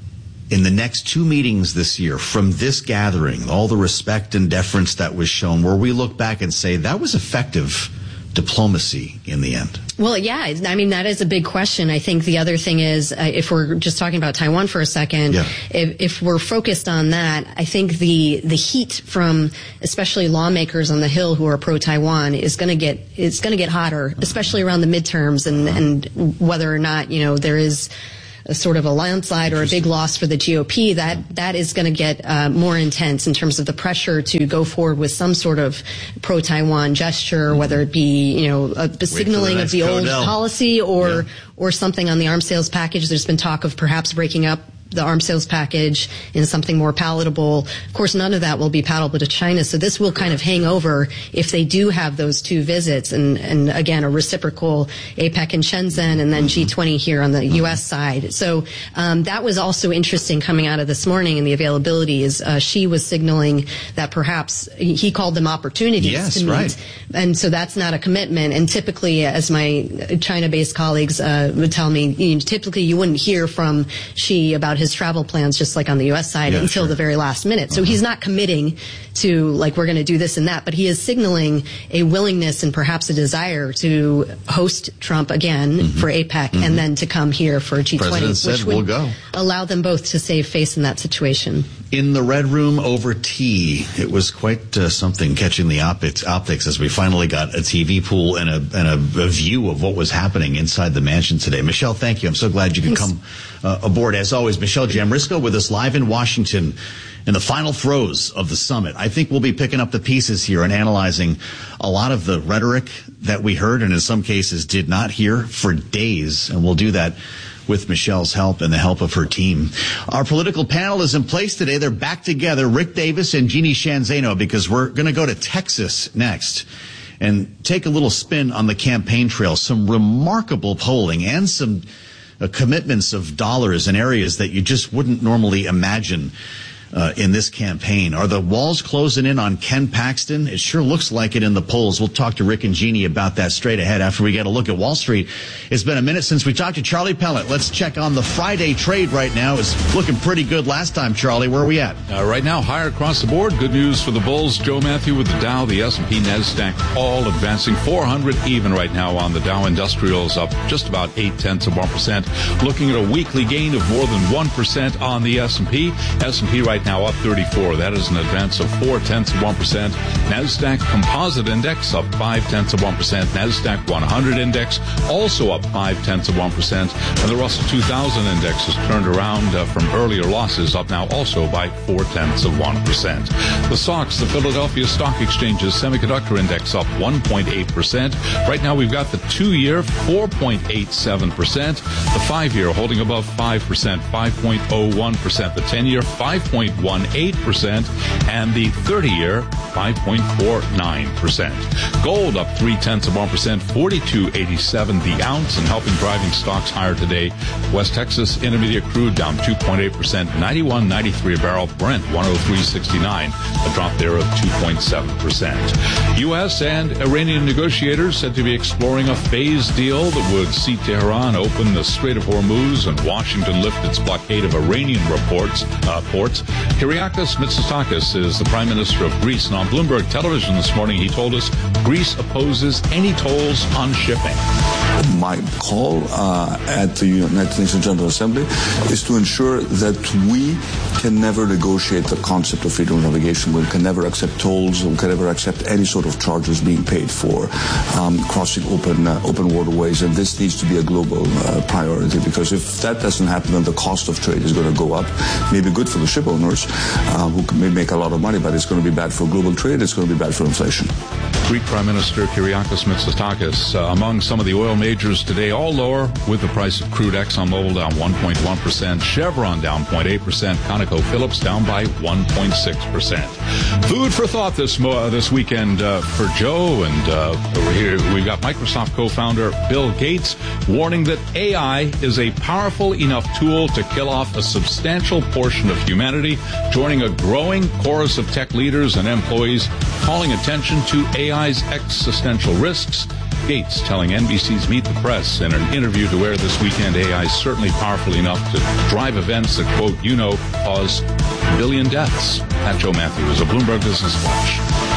in the next two meetings this year from this gathering, all the respect and deference that was shown, where we look back and say that was effective diplomacy in the end? Well, yeah, I mean, that is a big question. I think the other thing is, uh, if we're just talking about Taiwan for a second, yeah. if, if we're focused on that, I think the the heat from especially lawmakers on the Hill who are pro-Taiwan is going to get it's going to get hotter, especially around the midterms and, and whether or not, you know, there is a sort of a landslide or a big loss for the G O P, that that is going to get uh, more intense in terms of the pressure to go forward with some sort of pro-Taiwan gesture, whether it be, you know, a, a signaling the of the old Codell. policy or yeah. or something on the arms sales package. There's been talk of perhaps breaking up the arms sales package in something more palatable. Of course, none of that will be palatable to China, so this will kind of hang over if they do have those two visits, and, and again, a reciprocal APEC in Shenzhen and then G twenty here on the U S side. So um, that was also interesting coming out of this morning, and the availability is uh, Xi was signaling that perhaps he called them opportunities yes, to meet, right. and so that's not a commitment. And typically, as my China-based colleagues uh, would tell me, you know, typically you wouldn't hear from Xi about his travel plans, just like on the U S side, yeah, until sure. the very last minute. So uh-huh. he's not committing to, like, we're going to do this and that, but he is signaling a willingness and perhaps a desire to host Trump again mm-hmm. for APEC mm-hmm. and then to come here for G twenty, President said which would we'll go. allow them both to save face in that situation. In the Red Room over tea, it was quite uh, something catching the optics, optics as we finally got a T V pool and, a, and a, a view of what was happening inside the mansion today. Michelle, thank you. I'm so glad you could Thanks. come uh, aboard. As always, Michelle Jamrisko with us live in Washington in the final throes of the summit. I think we'll be picking up the pieces here and analyzing a lot of the rhetoric that we heard and in some cases did not hear for days, and we'll do that with Michelle's help and the help of her team. Our political panel is in place today. They're back together, Rick Davis and Jeannie Sheehan Zaino, because we're going to go to Texas next and take a little spin on the campaign trail. Some remarkable polling and some uh, commitments of dollars in areas that you just wouldn't normally imagine Uh, in this campaign. Are the walls closing in on Ken Paxton? It sure looks like it in the polls. We'll talk to Rick and Jeannie about that straight ahead after we get a look at Wall Street. It's been a minute since we talked to Charlie Pellet. Let's check on the Friday trade right now. It's looking pretty good last time, Charlie. Where are we at? Uh, right now, higher across the board. Good news for the bulls. Joe Matthew with the Dow, the S and P, NASDAQ, all advancing. four hundred even right now on the Dow. Industrials up just about eight tenths of one percent. Looking at a weekly gain of more than one percent on the S and P. S and P right now up thirty-four. That is an advance of four tenths of one percent. NASDAQ Composite Index up five tenths of one percent. NASDAQ one hundred Index also up five tenths of one percent. And the Russell two thousand Index has turned around uh, from earlier losses, up now also by four tenths of one percent. The S O X, the Philadelphia Stock Exchange's Semiconductor Index up one point eight percent. Right now we've got the two-year four point eight seven percent. The five-year holding above five percent, five point oh one percent. The ten-year five point one eight percent, and the thirty-year five point four nine percent. Gold up three tenths of one percent, forty-two eighty-seven the ounce, and helping driving stocks higher today. West Texas Intermediate crude down two point eight percent, ninety-one ninety-three a barrel. Brent one oh three sixty-nine, a drop there of two point seven percent. U S and Iranian negotiators said to be exploring a phased deal that would see Tehran open the Strait of Hormuz and Washington lift its blockade of Iranian reports, uh, ports. Kyriakos Mitsotakis is the Prime Minister of Greece, and on Bloomberg Television this morning he told us Greece opposes any tolls on shipping. My call uh, at the United Nations General Assembly is to ensure that we can never negotiate the concept of freedom of navigation. We can never accept tolls. We can never accept any sort of charges being paid for um, crossing open uh, open waterways. And this needs to be a global uh, priority, because if that doesn't happen, then the cost of trade is going to go up. Maybe good for the ship owners uh, who may make a lot of money, but it's going to be bad for global trade. It's going to be bad for inflation. Greek Prime Minister Kyriakos Mitsotakis uh, among some of the oil majors today, all lower, with the price of crude. ExxonMobil down one point one percent, Chevron down zero point eight percent, ConocoPhillips down by one point six percent. Food for thought this uh, this weekend uh, for Joe, and uh, over here we've got Microsoft co-founder Bill Gates warning that A I is a powerful enough tool to kill off a substantial portion of humanity, joining a growing chorus of tech leaders and employees calling attention to A I's existential risks. Gates telling N B C's Meet the Press in an interview to air this weekend, A I is certainly powerful enough to drive events that, quote, you know, cause a billion deaths. Pat Joe Matthews, a Bloomberg Business Flash.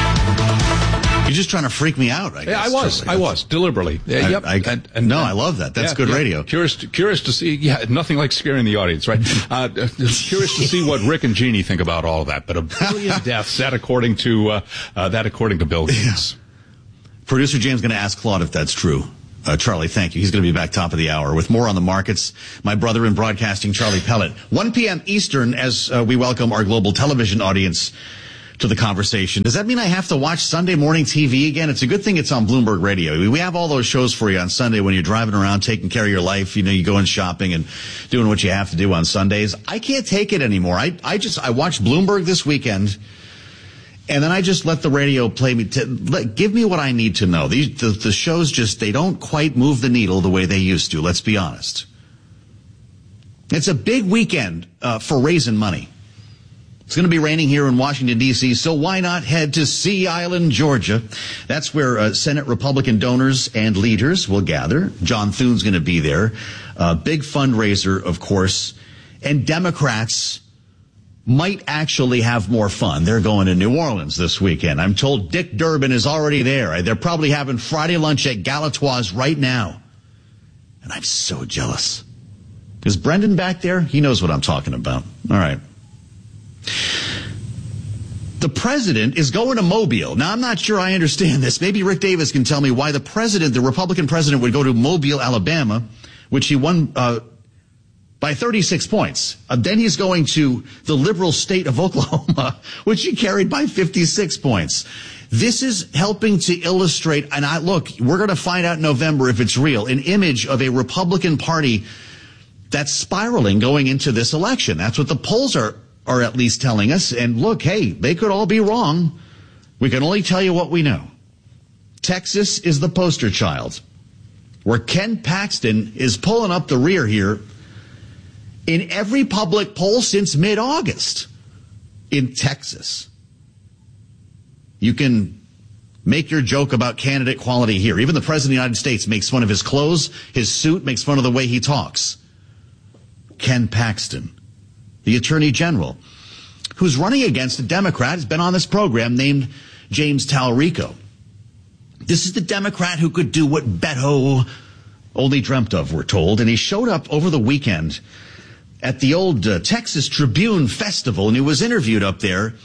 You're just trying to freak me out, I guess. Yeah, I was. Charlie. I was, deliberately. I, yep. I, and, and, no, I love that. That's yeah, good yeah. radio. Curious to, curious to see, yeah, nothing like scaring the audience, right? Uh, curious to see what Rick and Jeannie think about all of that. But a billion deaths, that according to, uh, uh, that according to Bill Gates. Yeah. Producer James going to ask Claude if that's true. Uh, Charlie, thank you. He's going to be back top of the hour with more on the markets. My brother in broadcasting, Charlie Pellet. one p.m. Eastern, as uh, we welcome our global television audience to the conversation. Does that mean I have to watch Sunday morning T V again? It's a good thing it's on Bloomberg Radio. We have all those shows for you on Sunday when you're driving around, taking care of your life. You know, you going shopping and doing what you have to do on Sundays. I can't take it anymore. I, I just, I watched Bloomberg this weekend. And then I just let the radio play me, to, let, give me what I need to know. These, the, the shows just, they don't quite move the needle the way they used to, let's be honest. It's a big weekend uh, for raising money. It's going to be raining here in Washington, D C, so why not head to Sea Island, Georgia? That's where uh, Senate Republican donors and leaders will gather. John Thune's going to be there. Uh, big fundraiser, of course. And Democrats might actually have more fun. They're going to New Orleans this weekend. I'm told Dick Durbin is already there. They're probably having Friday lunch at Galatoire's right now. And I'm so jealous. Is Brendan back there? He knows what I'm talking about. All right. The president is going to Mobile. Now, I'm not sure I understand this. Maybe Rick Davis can tell me why the president, the Republican president, would go to Mobile, Alabama, which he won uh by thirty-six points. Uh, then he's going to the liberal state of Oklahoma, which he carried by fifty-six points. This is helping to illustrate, and I look, we're going to find out in November if it's real, an image of a Republican Party that's spiraling going into this election. That's what the polls are, are at least telling us. And look, hey, they could all be wrong. We can only tell you what we know. Texas is the poster child, where Ken Paxton is pulling up the rear here in every public poll since mid-August in Texas. You can make your joke about candidate quality here. Even the President of the United States makes fun of his clothes, his suit, makes fun of the way he talks. Ken Paxton, the Attorney General, who's running against a Democrat, has been on this program, named James Talarico. This is the Democrat who could do what Beto only dreamt of, we're told, and he showed up over the weekend at the old uh, Texas Tribune Festival, and he was interviewed up there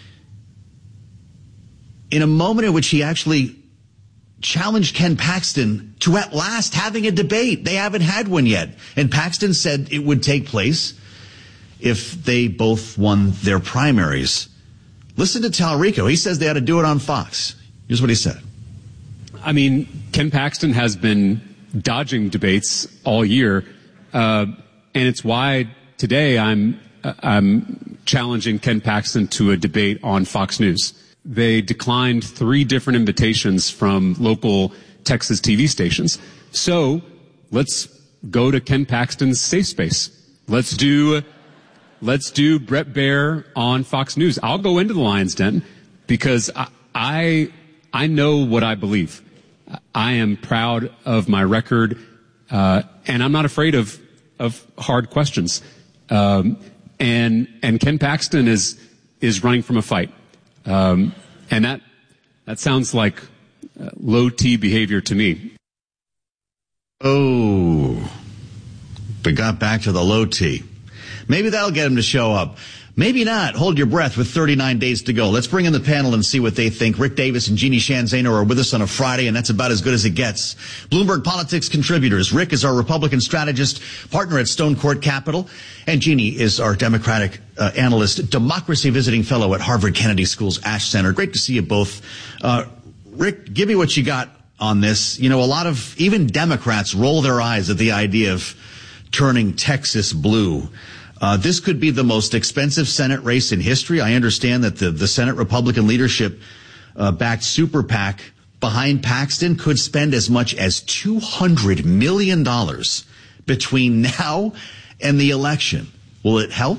in a moment in which he actually challenged Ken Paxton to at last having a debate. They haven't had one yet. And Paxton said it would take place if they both won their primaries. Listen to Talarico. He says they ought to do it on Fox. Here's what he said. I mean, Ken Paxton has been dodging debates all year, uh, and it's why today I'm uh, I'm challenging Ken Paxton to a debate on Fox News. They declined three different invitations from local Texas T V stations. So let's go to Ken Paxton's safe space. Let's do let's do Bret Baier on Fox News. I'll go into the Lion's Den because I I, I know what I believe. I am proud of my record, uh, and I'm not afraid of of hard questions. Um, and and Ken Paxton is is running from a fight, um, and that that sounds like uh, low T behavior to me. Oh, we got back to the low T. Maybe that'll get him to show up. Maybe not. Hold your breath with thirty-nine days to go. Let's bring in the panel and see what they think. Rick Davis and Jeannie Sheehan Zaino are with us on a Friday, and that's about as good as it gets. Bloomberg Politics contributors. Rick is our Republican strategist, partner at Stone Court Capital, and Jeannie is our Democratic uh, analyst, democracy visiting fellow at Harvard Kennedy School's Ash Center. Great to see you both. Uh, Rick, give me what you got on this. You know, a lot of, even Democrats roll their eyes at the idea of turning Texas blue. Uh, this could be the most expensive Senate race in history. I understand that the, the Senate Republican leadership uh, backed super PAC behind Paxton could spend as much as two hundred million dollars between now and the election. Will it help?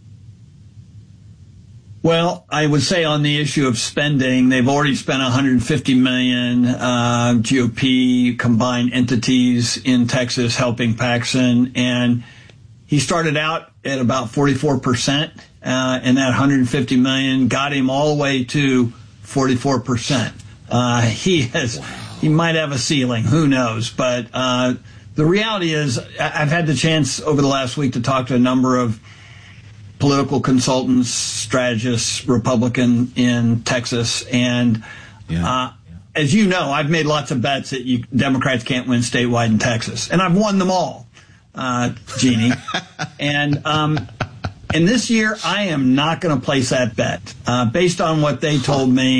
Well, I would say on the issue of spending, they've already spent one hundred fifty million dollars, uh, G O P combined entities in Texas helping Paxton, and he started out at about forty-four percent, uh, and that one hundred fifty million dollars got him all the way to forty-four percent. Uh, he has, wow. He might have a ceiling, who knows? But uh, the reality is, I've had the chance over the last week to talk to a number of political consultants, strategists, Republican in Texas, and yeah. uh, as you know, I've made lots of bets that you, Democrats can't win statewide in Texas, and I've won them all. Uh, Jeannie. and, um, and this year I am not going to place that bet, uh, based on what they told me.